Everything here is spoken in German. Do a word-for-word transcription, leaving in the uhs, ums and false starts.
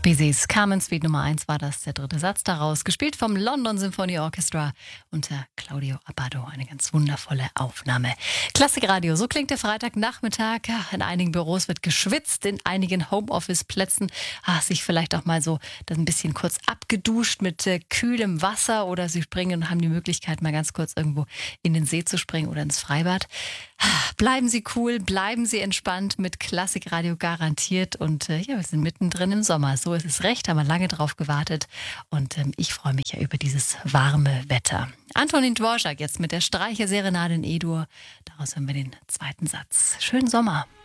Bizzies Carmen Suite Nummer eins war das, der dritte Satz daraus, gespielt vom London Symphony Orchestra unter Claudio Abbado. Eine ganz wundervolle Aufnahme. Klassikradio, so klingt der Freitagnachmittag. Ja, in einigen Büros wird geschwitzt, in einigen Homeoffice-Plätzen ah, sich vielleicht auch mal so das ein bisschen kurz abgeduscht mit äh, kühlem Wasser oder sie springen und haben die Möglichkeit, mal ganz kurz irgendwo in den See zu springen oder ins Freibad. Ah, bleiben Sie cool, bleiben Sie entspannt mit Klassikradio garantiert und äh, ja, wir sind mittendrin im Sommer. So ist es recht, haben wir lange drauf gewartet und ähm, ich freue mich ja über dieses warme Wetter. Antonin Dvorak jetzt mit der Streicherserenade in E-Dur. Daraus hören wir den zweiten Satz. Schönen Sommer.